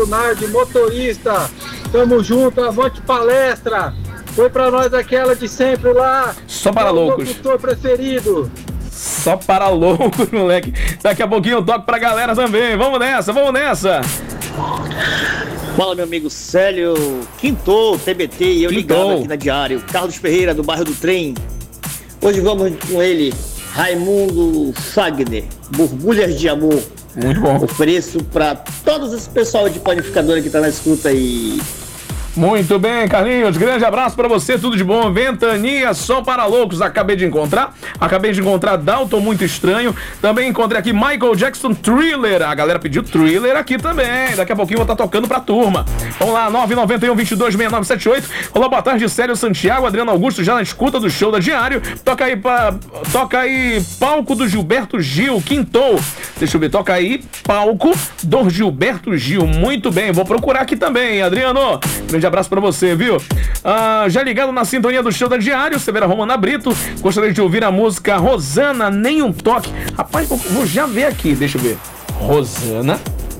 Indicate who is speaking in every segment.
Speaker 1: Paulo Nardi, motorista. Tamo junto, avante palestra. Foi pra nós aquela de sempre lá.
Speaker 2: Só para loucos.
Speaker 1: Locutor preferido.
Speaker 2: Só para loucos, moleque. Daqui a pouquinho eu toco pra galera também. Vamos nessa, vamos nessa.
Speaker 3: Fala, meu amigo Célio. Quintou, TBT e eu ligado aqui na Diário. Carlos Ferreira, do bairro do Trem. Hoje vamos com ele, Raimundo Fagner, Borbulhas de Amor.
Speaker 2: Muito bom.
Speaker 3: Ofereço pra todos esse pessoal de panificadora que tá na escuta aí.
Speaker 2: Muito bem, Carlinhos, grande abraço pra você, tudo de bom. Ventania, Só para loucos, acabei de encontrar Dalton Muito Estranho, também encontrei aqui Michael Jackson Thriller, a galera pediu Thriller aqui também, daqui a pouquinho eu vou estar tocando pra turma. Vamos lá, 991-22-6978, olá, boa tarde, Célio Santiago, Adriano Augusto, já na escuta do show da Diário, toca aí palco do Gilberto Gil, quintou, deixa eu ver, toca aí palco do Gilberto Gil, muito bem, vou procurar aqui também, Adriano. Grande abraço pra você, viu? Já ligado na sintonia do show da Diário, Severa Romana Brito. Gostaria de ouvir a música Rosana, Nem um Toque. Rapaz, vou já ver aqui, deixa eu ver. Rosana.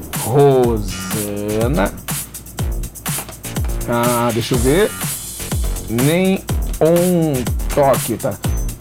Speaker 2: Deixa eu ver. Nem um toque, tá?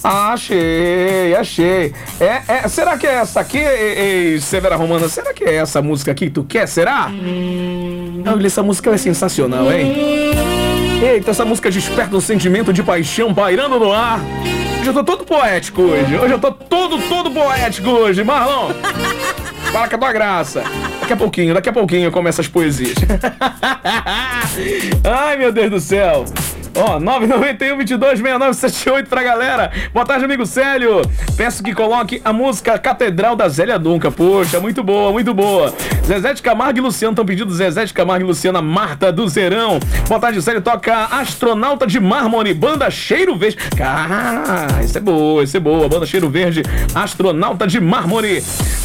Speaker 2: Achei. Será que é essa aqui, Severa Romana? Será que é essa música aqui que tu quer? Será? Olha, essa música é sensacional, hein? Eita, essa música desperta um sentimento de paixão pairando no ar. Hoje eu tô todo poético hoje. Hoje eu tô todo poético hoje, Marlon. Fala com a tua graça. Daqui a pouquinho começa as poesias. Ai, meu Deus do céu. 991-22-6978 pra galera. Boa tarde, amigo Célio. Peço que coloque a música Catedral da Zélia Dunca. Poxa, muito boa. Zezé de Camargo e Luciano estão pedindo Zezé de Camargo e Luciana, Marta do Zerão. Boa tarde, Célio. Toca Astronauta de Mármore, banda Cheiro Verde. Isso é boa. Banda Cheiro Verde, Astronauta de Mármore.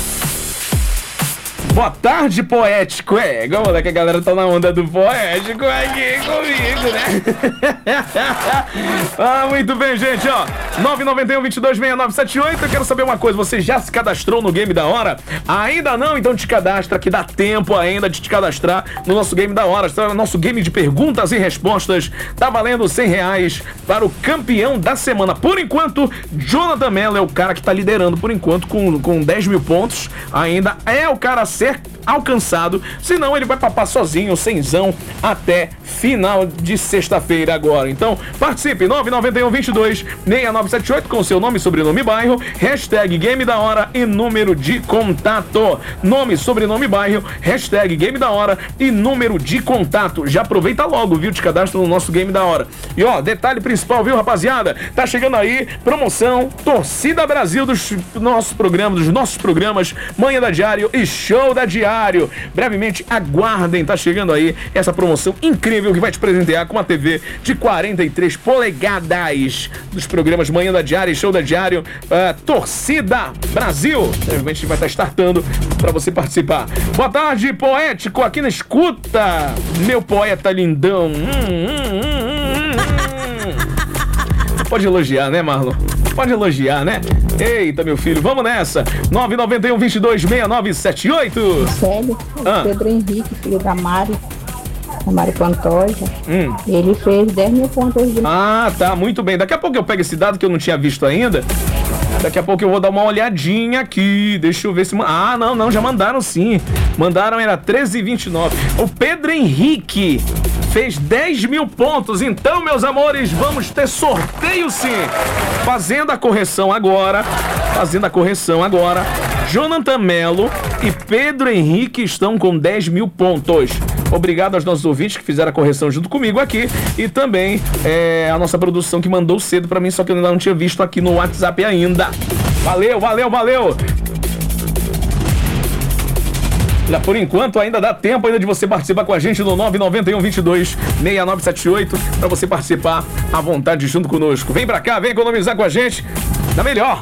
Speaker 2: Boa tarde, poético. Igual moleque, a galera tá na onda do poético aqui comigo, né? Muito bem, gente, 991-22-6978. Eu quero saber uma coisa, você já se cadastrou no Game da Hora? Ainda não? Então te cadastra, que dá tempo ainda de te cadastrar no nosso Game da Hora. Nosso game de perguntas e respostas tá valendo R$100 para o campeão da semana. Por enquanto, Jonathan Mello é o cara que tá liderando por enquanto com 10 mil pontos. Ainda é o cara a ser alcançado, senão ele vai papar sozinho, cenzão, até final de sexta-feira agora. Então, participe, 991-22-6978 com seu nome, sobrenome e bairro, hashtag Game da Hora e número de contato. Nome, sobrenome, bairro, hashtag Game da Hora e número de contato. Já aproveita logo, viu? Te cadastra no nosso Game da Hora. E detalhe principal, viu, rapaziada? Tá chegando aí, promoção Torcida Brasil dos nossos programas, Manhã da Diário e Show da Diário. Brevemente, aguardem, tá chegando aí essa promoção incrível que vai te presentear com uma TV de 43 polegadas dos programas Manhã da Diário e Show da Diário, Torcida Brasil. Brevemente vai estar startando para você participar. Boa tarde, poético, aqui na escuta, meu poeta lindão. Pode elogiar, né, Marlon? Pode elogiar, né? Eita, meu filho, vamos nessa. 991-22-6978.
Speaker 4: Célio, Pedro Henrique, filho da Mari Pantoja. Ele fez 10 mil pontos hoje.
Speaker 2: Tá, muito bem. Daqui a pouco eu pego esse dado que eu não tinha visto ainda. Daqui a pouco eu vou dar uma olhadinha aqui. Deixa eu ver se... não, já mandaram sim. Mandaram, era 13h29. O Pedro Henrique fez 10 mil pontos. Então, meus amores, vamos ter sorteio sim. Fazendo a correção agora. Jonathan Mello e Pedro Henrique estão com 10 mil pontos. Obrigado aos nossos ouvintes que fizeram a correção junto comigo aqui. E também a nossa produção que mandou cedo pra mim, só que eu ainda não tinha visto aqui no WhatsApp ainda. Valeu! Por enquanto ainda dá tempo ainda de você participar com a gente no 991-22-6978 para você participar à vontade junto conosco. Vem pra cá, vem economizar com a gente. Dá melhor.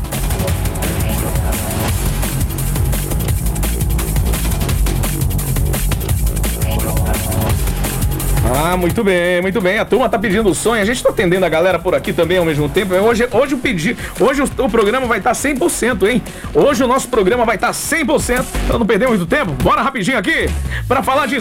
Speaker 2: Muito bem. A turma tá pedindo o sonho. A gente tá atendendo a galera por aqui também ao mesmo tempo. Hoje o programa vai estar 100%, hein? Hoje o nosso programa vai estar 100%. Pra não perder muito tempo, bora rapidinho aqui pra falar de